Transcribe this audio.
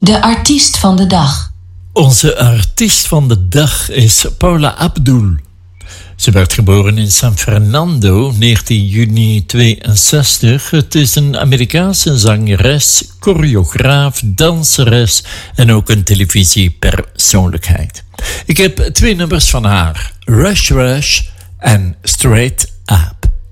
De artiest van de dag. Onze artiest van de dag is Paula Abdul. Ze werd geboren in San Fernando, 19 juni 62. Het is een Amerikaanse zangeres, choreograaf, danseres en ook een televisiepersoonlijkheid. Ik heb 2 nummers van haar, Rush Rush en Straight Up.